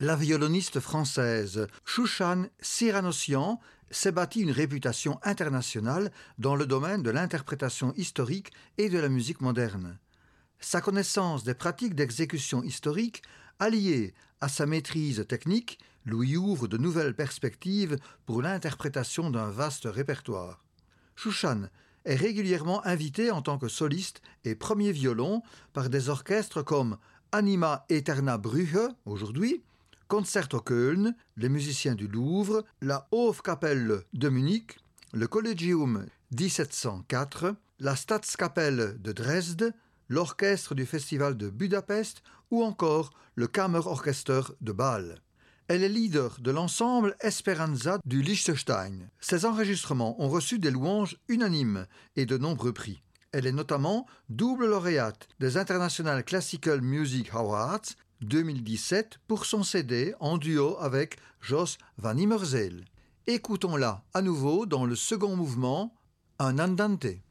La violoniste française Shushan Siranossian s'est bâtie une réputation internationale dans le domaine de l'interprétation historique et de la musique moderne. Sa connaissance des pratiques d'exécution historique, alliée à sa maîtrise technique, lui ouvre de nouvelles perspectives pour l'interprétation d'un vaste répertoire. Shushan est régulièrement invitée en tant que soliste et premier violon par des orchestres comme Anima Eterna Brügge, aujourd'hui, Concerto Köln, les musiciens du Louvre, la Hofkapelle de Munich, le Collegium 1704, la Staatskapelle de Dresde, l'orchestre du Festival de Budapest ou encore le Kammerorchester de Bâle. Elle est leader de l'ensemble Esperanza du Liechtenstein. Ses enregistrements ont reçu des louanges unanimes et de nombreux prix. Elle est notamment double lauréate des International Classical Music Awards 2017 pour son CD en duo avec Jos van Immerzeel. Écoutons-la à nouveau dans le second mouvement, un andante.